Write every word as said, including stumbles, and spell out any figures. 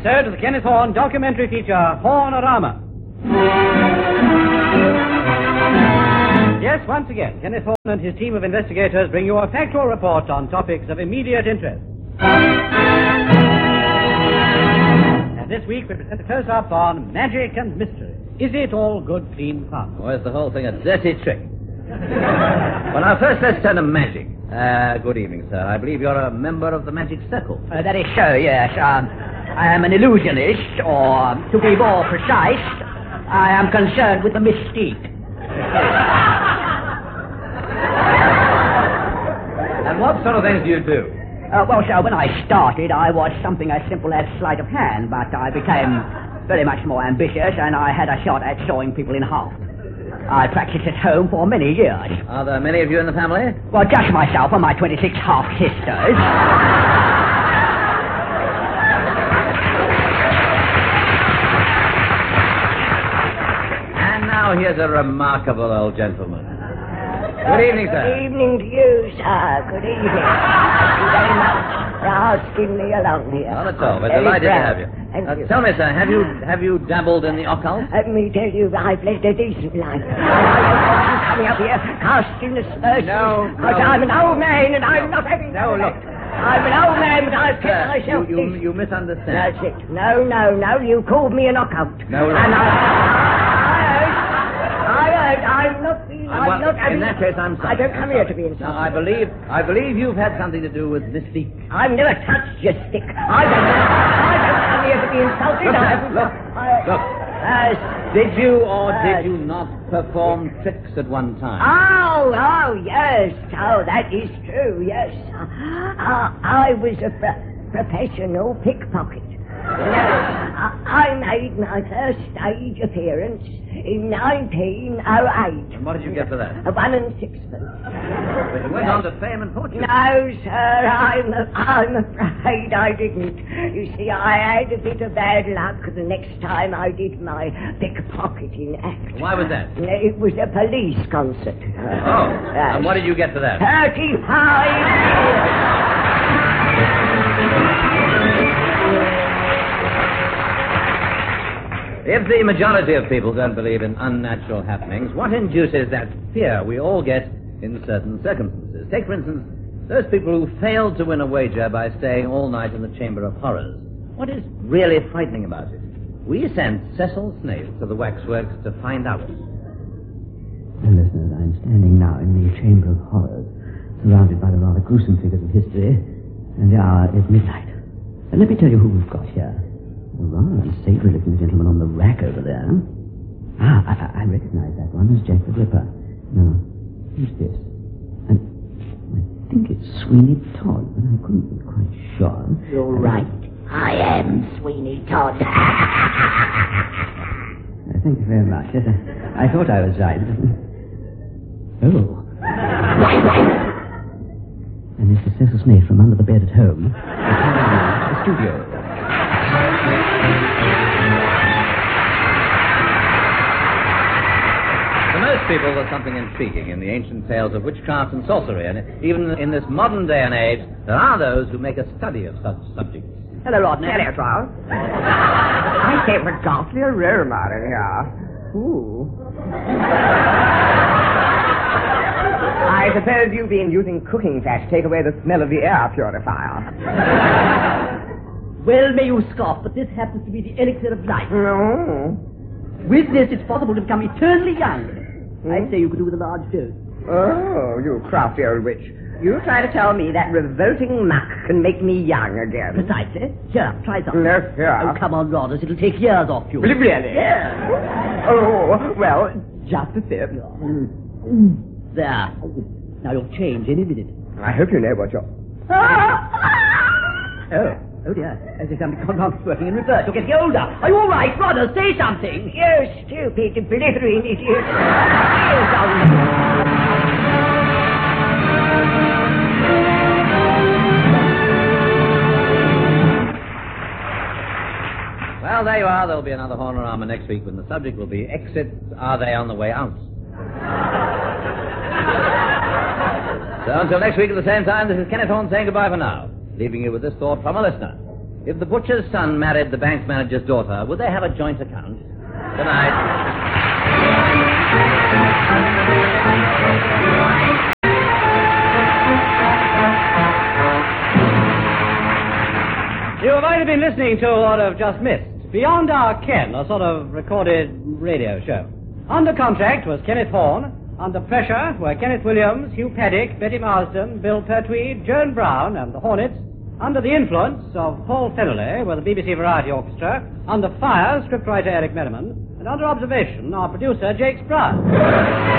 so to the Kenneth Horne documentary feature, Hornorama. Yes, once again, Kenneth Horne and his team of investigators bring you a factual report on topics of immediate interest. And this week we present a close-up on magic and mystery. Is it all good, clean fun? Or is the whole thing a dirty trick? Well, now, first let's turn to magic. Uh, good evening, sir. I believe you're a member of the Magic Circle. Uh, that is so, yes. Um, I am an illusionist, or, to be more precise, I am concerned with the mystique. And what sort of things do you do? Uh, well, sir, when I started, I was something as simple as sleight of hand, but I became very much more ambitious, and I had a shot at sawing people in half. I practiced at home for many years. Are there many of you in the family? Well, just myself and my twenty-six half-sisters. And now here's a remarkable old gentleman. Good evening, sir. Good evening to you, sir. Good evening. Thank you very much for asking me along here. Not at all. We're Very delighted proud. to have you. Thank Uh, you. tell me, sir, have you have you dabbled in the occult? Let me tell you, I've led a decent life. I'm coming up here casting aspersions. No, Because no. I'm an old man and I'm not having... No, look. I'm an old man, but I've kept Sir, myself you, you, decent. you misunderstand. That's it. No, no, no. You called me an occult. No, no. And I... I heard... I heard... I'm not... I'm Well, not having... in that case, I'm sorry. I don't I'm come here sorry. to be insulted. Now, I believe I believe you've had something to do with mystique. I've never touched your stick. I don't, I don't come here to be insulted. Look, I sir, haven't... look, I, look. Uh, Did you or Uh, did you not perform tricks at one time? oh, oh, yes. Oh, that is true, yes. Uh, I was a pro- professional pickpocket. I, I made my first stage appearance in nineteen oh eight. And what did you get for that? A one and sixpence. But you went on to fame and fortune. No, sir, I'm, I'm afraid I didn't. You see, I had a bit of bad luck the next time I did my pickpocketing act. Why was that? It was a police concert. Oh, Yes. and what did you get for that? If the majority of people don't believe in unnatural happenings, what induces that fear we all get in certain circumstances? Take, for instance, those people who failed to win a wager by staying all night in the Chamber of Horrors. What is really frightening about it? We sent Cecil Snaith to the waxworks to find out. Well, listeners, I'm standing now in the Chamber of Horrors, surrounded by the rather gruesome figures of history, and the hour is midnight. And let me tell you who we've got here. A rather unsavory-looking gentleman on the rack over there. Ah, I, I recognize that one as Jack the Ripper. No, who's this? And I think it's Sweeney Todd, but I couldn't be quite sure. You're right. I am Sweeney Todd. Uh, thank you very much. Yes, I, I thought I was right. Oh. And Mister Cecil Snaith from under the bed at home. The studio. For most people, there's something intriguing in the ancient tales of witchcraft and sorcery, and even in this modern day and age, there are those who make a study of such subjects. Hello, Rodney. Hello, Charles. I came for ghastly aroma in here. Ooh. I suppose you've been using cooking fat to take away the smell of the air purifier. Well, may you scoff, but this happens to be the elixir of life. No. With this, it's possible to become eternally young. I'd say you could do with a large dose. Oh, you crafty old witch. You try to tell me that revolting muck can make me young again. Precisely. Here, try some. No, here. Oh, come on, Rodders. It'll take years off you. Really? Yeah. Oh, well, just a sip. There. Now you'll change any minute. I hope you know what you're... Oh. Oh, dear. As if something confounded working in reverse. You're getting older. Are you all right, Rodders? Say something. You stupid, blithering idiot. Well, there you are. There'll be another Hornorama next week when the subject will be Exits, Are They on the Way Out? So until next week at the same time, this is Kenneth Horne saying goodbye for now, leaving you with this thought from a listener. If the butcher's son married the bank manager's daughter, would they have a joint account? Good night. You might have been listening to what I've just missed. Beyond Our Ken, a sort of recorded radio show. Under contract was Kenneth Horne. Under pressure were Kenneth Williams, Hugh Paddock, Betty Marsden, Bill Pertwee, Joan Brown, and the Hornets. Under the influence of Paul Fennelly were the B B C Variety Orchestra. Under fire, scriptwriter Eric Merriman. And under observation, our producer, Jake Sprott.